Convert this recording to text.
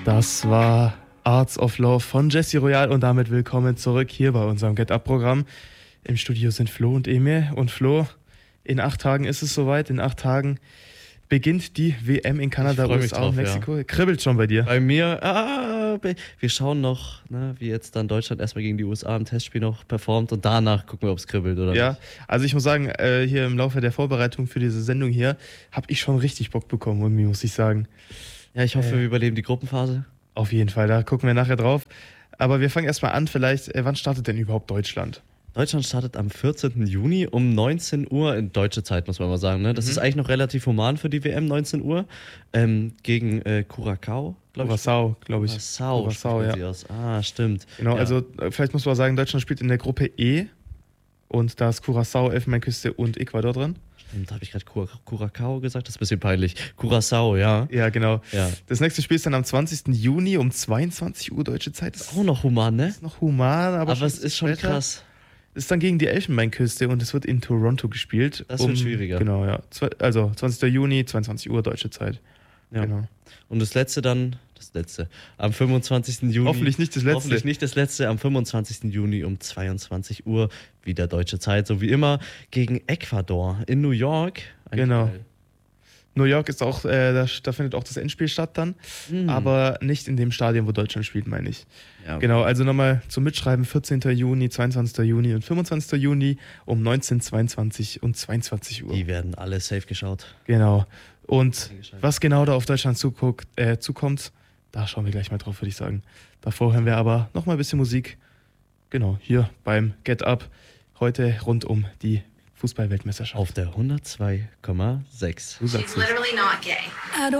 Das war Arts of Love von Jessie Royal und damit willkommen zurück hier bei unserem Get-Up-Programm. Im Studio sind Flo und Emil. Und Flo, in 8 Tagen ist es soweit. In 8 Tagen beginnt die WM in Kanada, USA und Mexiko. Ja. Kribbelt schon bei dir? Bei mir, wir schauen noch, wie jetzt dann Deutschland erstmal gegen die USA im Testspiel noch performt und danach gucken wir, ob es kribbelt oder nicht. Ja, also ich muss sagen, hier im Laufe der Vorbereitung für diese Sendung hier habe ich schon richtig Bock bekommen, irgendwie, muss ich sagen. Ja, ich hoffe, wir überleben die Gruppenphase. Auf jeden Fall, da gucken wir nachher drauf. Aber wir fangen erstmal an, vielleicht, wann startet denn überhaupt Deutschland? Deutschland startet am 14. Juni um 19 Uhr in deutsche Zeit, muss man mal sagen. Ne? Das ist eigentlich noch relativ human für die WM, 19 Uhr. Gegen Curacao, glaube ich. Curacao, ja. Aus. Ah, stimmt. Genau, ja. Also vielleicht muss man sagen, Deutschland spielt in der Gruppe E und da ist Curacao, Elfenbeinküste und Ecuador drin. Stimmt, habe ich gerade Curacao gesagt? Das ist ein bisschen peinlich. Curacao, ja. Ja, genau. Ja. Das nächste Spiel ist dann am 20. Juni um 22 Uhr deutsche Zeit. Das ist auch noch human, ne? Ist noch human, aber es ist schon krass. Ist dann gegen die Elfenbeinküste und es wird in Toronto gespielt. Das wird schwieriger. Genau, ja. Also 20. Juni, 22 Uhr deutsche Zeit. Ja. Genau. Und das letzte, am 25. Juni. Hoffentlich nicht das letzte, am 25. Juni um 22 Uhr, wieder deutsche Zeit, so wie immer, gegen Ecuador in New York. Genau. New York ist auch, da findet auch das Endspiel statt dann, aber nicht in dem Stadion, wo Deutschland spielt, meine ich. Ja, okay. Genau, also nochmal zum Mitschreiben, 14. Juni, 22. Juni und 25. Juni um 19, 22 und 22 Uhr. Die werden alle safe geschaut. Genau. Und was genau da auf Deutschland zukommt, da schauen wir gleich mal drauf, würde ich sagen. Davor hören wir aber nochmal ein bisschen Musik. Genau, hier beim Get Up. Heute rund um die Fußball-Weltmeisterschaft. Auf der 102,6. She's literally not gay.